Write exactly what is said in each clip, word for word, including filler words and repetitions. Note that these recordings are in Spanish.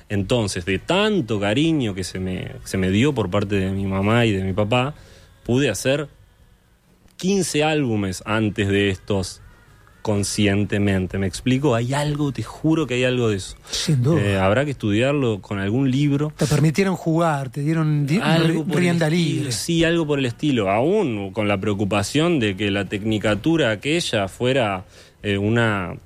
Entonces, de tanto cariño que se me, se me dio por parte de mi mamá y de mi papá, pude hacer quince álbumes antes de estos conscientemente. ¿Me explico? Hay algo, te juro que hay algo de eso. Sin duda. Eh, habrá que estudiarlo con algún libro. Te permitieron jugar, te dieron di- Algo por rienda el estilo, libre. Sí, algo por el estilo. Aún con la preocupación de que la tecnicatura aquella fuera eh, una,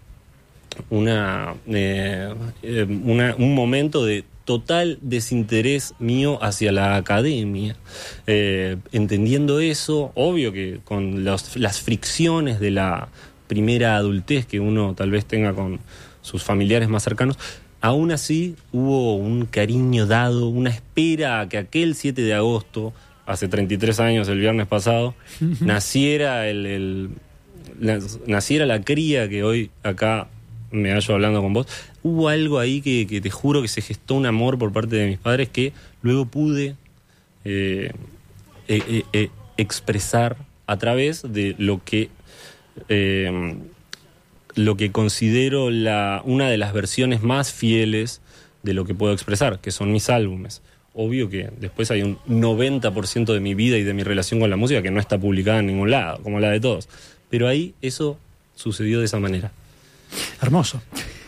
una, eh, eh, una un momento de total desinterés mío hacia la academia. Eh, entendiendo eso, obvio que con los, las fricciones de la primera adultez que uno tal vez tenga con sus familiares más cercanos, aún así hubo un cariño dado, una espera a que aquel siete de agosto, hace treinta y tres años, el viernes pasado, naciera el, el la, naciera la cría que hoy acá me hallo hablando con vos. Hubo algo ahí que, que te juro que se gestó un amor por parte de mis padres que luego pude eh, eh, eh, eh, expresar a través de lo que eh, lo que considero la, una de las versiones más fieles de lo que puedo expresar, que son mis álbumes. Obvio que después hay un noventa por ciento de mi vida y de mi relación con la música que no está publicada en ningún lado, como la de todos. Pero ahí eso sucedió de esa manera. Hermoso.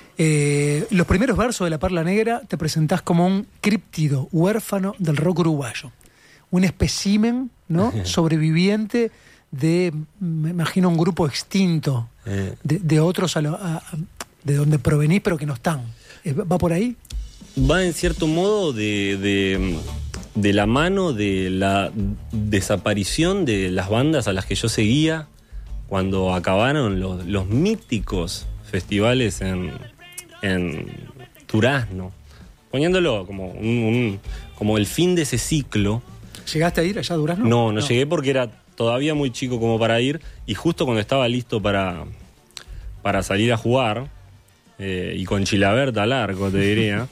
Eh, los primeros versos de La Perla Negra te presentás como un críptido huérfano del rock uruguayo. Un espécimen, ¿no? sobreviviente de, me imagino, un grupo extinto Eh. de, de otros a lo, a, a, de donde provenís, pero que no están. ¿Va por ahí? Va en cierto modo de, de, de la mano de la desaparición de las bandas a las que yo seguía cuando acabaron los, los míticos festivales en, en Durazno, poniéndolo como, un, un, como el fin de ese ciclo. ¿Llegaste a ir allá a Durazno? No, no, no llegué porque era todavía muy chico como para ir, y justo cuando estaba listo para, para salir a jugar, eh, y con Chilaberta largo, te diría,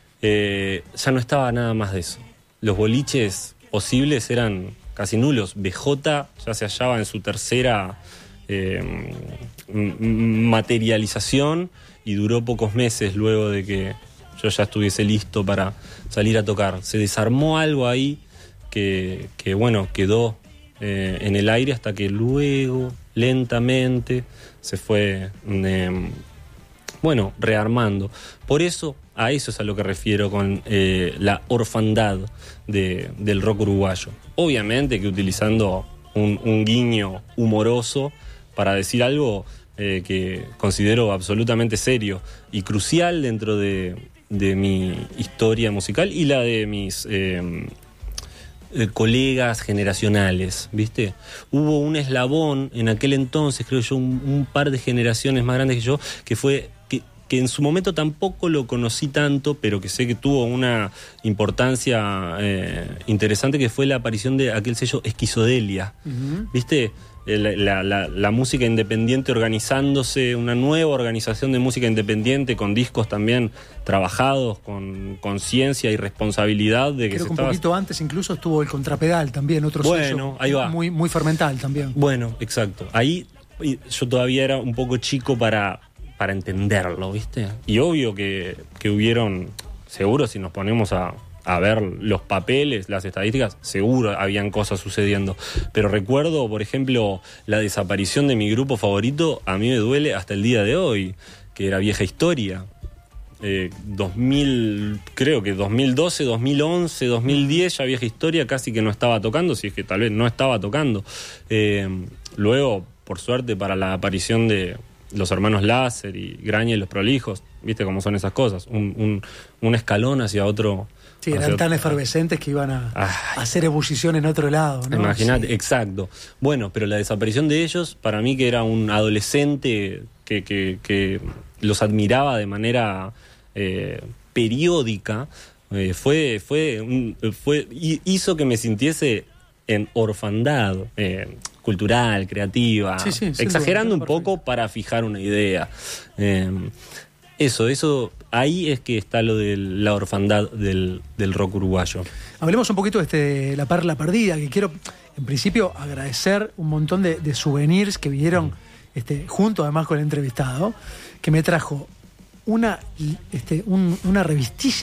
eh, ya no estaba nada más de eso. Los boliches posibles eran casi nulos. B J ya se hallaba en su tercera eh, materialización y duró pocos meses luego de que yo ya estuviese listo para salir a tocar. Se desarmó algo ahí que, que bueno, quedó eh, en el aire hasta que luego, lentamente, se fue, eh, bueno, rearmando. Por eso, a eso es a lo que refiero con eh, la orfandad de, del rock uruguayo. Obviamente que utilizando un, un guiño humoroso para decir algo eh, que considero absolutamente serio y crucial dentro de, de mi historia musical y la de mis eh, eh, colegas generacionales, ¿viste? Hubo un eslabón en aquel entonces, creo yo, un, un par de generaciones más grandes que yo, que fue que, que en su momento tampoco lo conocí tanto, pero que sé que tuvo una importancia eh, interesante, que fue la aparición de aquel sello Esquizodelia, uh-huh. ¿Viste? La, la, la, la música independiente organizándose, una nueva organización de música independiente con discos también trabajados con conciencia y responsabilidad de que Creo se que un estaba... poquito antes incluso estuvo el Contrapedal también, otro bueno, sello ahí va. Muy, muy fermental también. Bueno, exacto. Ahí yo todavía era un poco chico para, para entenderlo, ¿viste? Y obvio que, que hubieron, seguro si nos ponemos a... a ver los papeles, las estadísticas, seguro habían cosas sucediendo. Pero recuerdo, por ejemplo, la desaparición de mi grupo favorito, a mí me duele hasta el día de hoy, que era Vieja Historia. Eh, dos mil, creo que dos mil doce, dos mil once, dos mil diez, ya Vieja Historia casi que no estaba tocando, si es que tal vez no estaba tocando. Eh, luego, por suerte, para la aparición de los hermanos Láser y Graña y los Prolijos, viste cómo son esas cosas, un, un, un escalón hacia otro... Sí, eran tan efervescentes que iban a, a hacer ebullición en otro lado, ¿no? Imagínate, sí. Exacto. Bueno, pero la desaparición de ellos, para mí que era un adolescente que, que, que los admiraba de manera eh, periódica, eh, fue, fue, un, fue, hizo que me sintiese en orfandad eh, cultural, creativa, sí, sí, exagerando un poco para fijar una idea. Eh, Eso, eso, ahí es que está lo de la orfandad del, del rock uruguayo. Hablemos un poquito de este, La Perla Perdida, que quiero, en principio, agradecer un montón de, de souvenirs que vinieron este, junto, además, con el entrevistado, que me trajo una, este, un, una revistilla